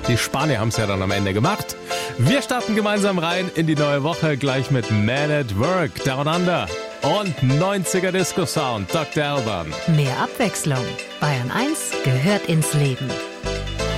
Die Spanier haben es ja dann am Ende gemacht. Wir starten gemeinsam rein in die neue Woche, gleich mit Man at Work, Down Under und 90er Disco Sound, Dr. Alban. Mehr Abwechslung. Bayern 1 gehört ins Leben.